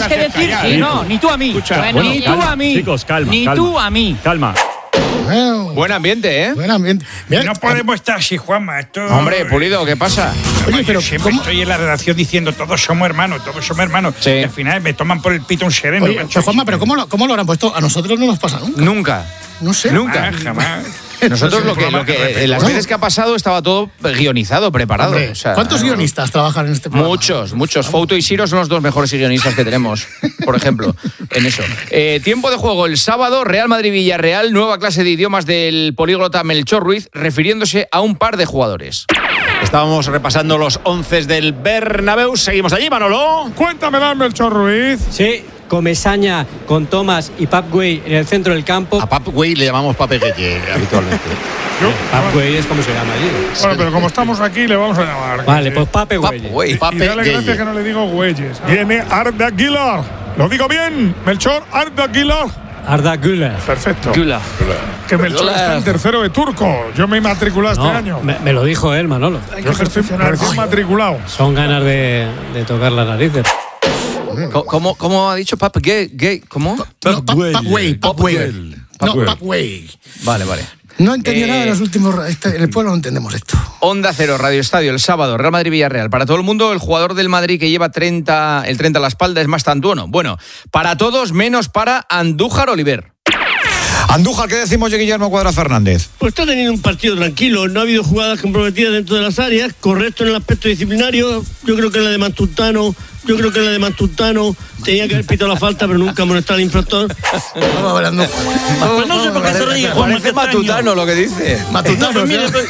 que decir. Sí, no, ni tú a mí. Ni tú a mí. Chicos, calma. Ni tú a mí. Calma. Buen ambiente, ¿eh? Buen ambiente. Mira, no podemos estar así, Juanma. Esto... Hombre, Pulido, ¿qué pasa? Oye, pero siempre ¿cómo? estoy en la redacción diciendo todos somos hermanos. Sí. Y al final me toman por el pito un sereno. Oye, pero Juanma, ¿pero cómo lo habrán puesto? A nosotros no nos pasa nunca. Nunca. No sé. Nunca. Jamás. Nosotros las veces que ha pasado estaba todo guionizado, preparado. Hombre, O sea, ¿cuántos guionistas trabajan en este programa? Muchos. Fouto y Siro son los dos mejores guionistas que tenemos, por ejemplo, en eso. Tiempo de juego el sábado, Real Madrid-Villarreal, nueva clase de idiomas del políglota Melchor Ruiz, refiriéndose a un par de jugadores. Estábamos repasando los 11 del Bernabéu. Seguimos allí, Manolo. Cuéntamela, Melchor Ruiz. Sí, Comesaña con Thomas y Pap Güell en el centro del campo. A Pap Güell le llamamos Pape Gueye habitualmente. Pap Güell es como se llama allí. Bueno, pero como estamos aquí, le vamos a llamar. Vale, pues Pape Güell. Y dale gracias que no le digo Güelles. Viene Arda Aguilar. ¿Lo digo bien? Melchor, Arda Aguilar. Arda Güler. Perfecto. Güler. Que Melchor está en tercero de turco. Yo me he matriculado este año. Me lo dijo él, Manolo. Yo que estoy recién matriculado. Son ganas de tocar las narices. ¿Cómo ha dicho Pap Gay? ¿Cómo? Pap Güell. No, Pap Güell. Vale. No entendí nada en los últimos... En el pueblo no entendemos esto. Onda Cero, Radio Estadio, el sábado, Real Madrid-Villarreal. Para todo el mundo, el jugador del Madrid que lleva el 30 a la espalda es más tantuono. Bueno, para todos, menos para Andújar Oliver. Andújar, ¿qué decimos de Guillermo Cuadra Fernández? Pues está teniendo un partido tranquilo, no ha habido jugadas comprometidas dentro de las áreas, correcto en el aspecto disciplinario. Yo creo que la de Mantutano tenía que haber pitado la falta, pero nunca amonestar al infractor. Estamos hablando. Pues no sé por qué se ríe, Juan. Parece Matutano lo que dice. Matutano,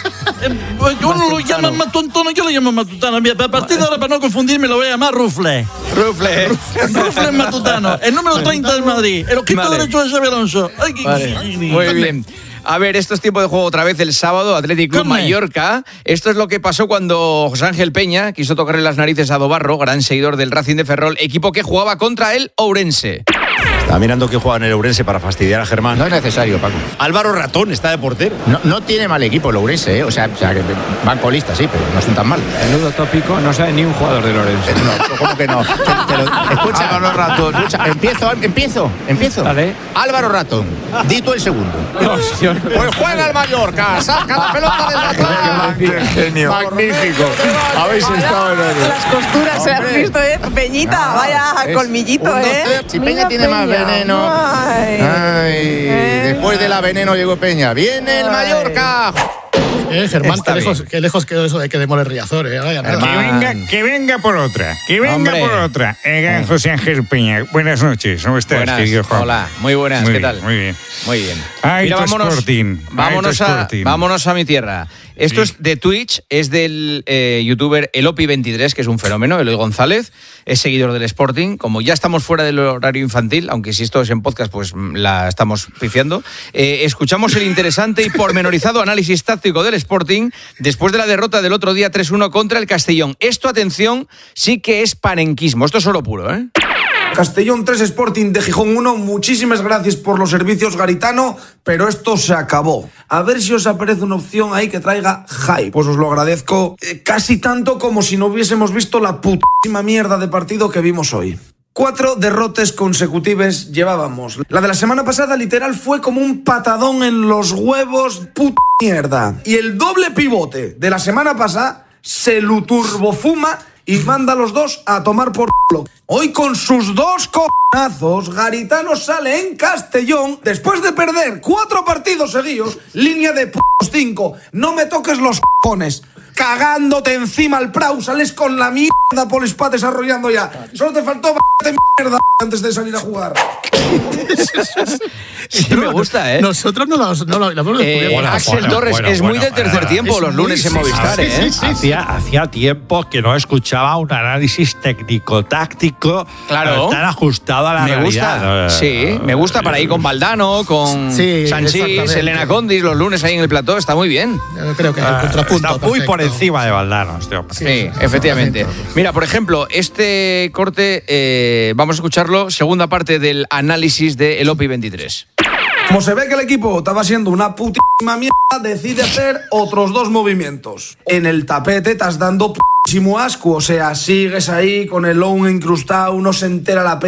yo no lo llamo Matutano, yo lo llamo Matutano. Mira, a partir de ahora, para no confundirme, lo voy a llamar Rufle. Rufle Matutano, el número 30 del Madrid, el ojito derecho de Xabi Alonso. Muy bien. A ver, esto es tiempo de juego otra vez el sábado, Athletic Club Mallorca. Esto es lo que pasó cuando José Ángel Peña quiso tocarle las narices a Dobarro, gran seguidor del Racing de Ferrol, equipo que jugaba contra el Ourense. Está mirando que juega en el Ourense para fastidiar a Germán. No es necesario, Paco. Álvaro Ratón está de portero. No tiene mal equipo el Ourense, ¿eh? O sea que van colistas, sí, pero no son tan mal. Menudo tópico, no sabe ni un jugador del Orense. No, ¿cómo que no? Escucha, Álvaro Ratón. Empiezo. Vale. Álvaro Ratón, di tú el segundo. Pues juega el Mallorca, saca la pelota del atrás. Genio. Magnífico. Habéis estado en el... Las costuras se has visto, Peñita, vaya colmillito, Si Peña tiene más veneno. Después de la veneno llegó Peña. ¡Viene el Mallorca! Germán, qué lejos quedó eso de que demole Riazor, Que venga por otra. Gran José Ángel Peña. Buenas noches. ¿Cómo estás, Buenas. querido Juan? Hola, muy buenas. Muy ¿Qué bien, tal? Muy bien. Muy bien. Ay, Mira, vámonos a mi tierra. Esto es de Twitch, es del youtuber Elopi23, que es un fenómeno, Eloy González, es seguidor del Sporting. Como ya estamos fuera del horario infantil, aunque si esto es en podcast, pues la estamos pifiando, escuchamos el interesante y pormenorizado análisis táctico del Sporting después de la derrota del otro día 3-1 contra el Castellón. Esto, atención, sí que es panenquismo. Esto es oro puro, ¿eh? Castellón 3, Sporting de Gijón 1, muchísimas gracias por los servicios, Garitano, pero esto se acabó. A ver si os aparece una opción ahí que traiga hype. Pues os lo agradezco casi tanto como si no hubiésemos visto la putísima mierda de partido que vimos hoy. 4 derrotas consecutivas llevábamos. La de la semana pasada literal fue como un patadón en los huevos, puta mierda. Y el doble pivote de la semana pasada se lo turbofuma y manda a los dos a tomar por culo. Hoy con sus 2 cojonazos, Garitano sale en Castellón después de perder 4 partidos seguidos, línea de +5. No me toques los cojones. Cagándote encima al Prau, sales con la mierda Polispat desarrollando ya. Solo te faltó mierda antes de salir a jugar. Sí, me gusta, ¿eh? Nosotros no lo hemos descubierto. Axel Torres es muy del tercer tiempo los lunes en Movistar, ¿eh? Hacía tiempo que no escuchaba un análisis técnico-táctico tan ajustado a la realidad. Me gusta, sí, me gusta para ir con Valdano, con Sanchís, Elena Condis, los lunes ahí en el plató, está muy bien. Yo creo que el contrapunto está muy por encima de Valdano este hombre. Sí, efectivamente. Mira, por ejemplo, este corte, vamos a escucharlo, segunda parte del análisis de Elopi 23. Como se ve que el equipo estaba siendo una putísima mierda, decide hacer otros 2 movimientos. En el tapete estás dando putísimo asco, o sea, sigues ahí con el low incrustado, no se entera la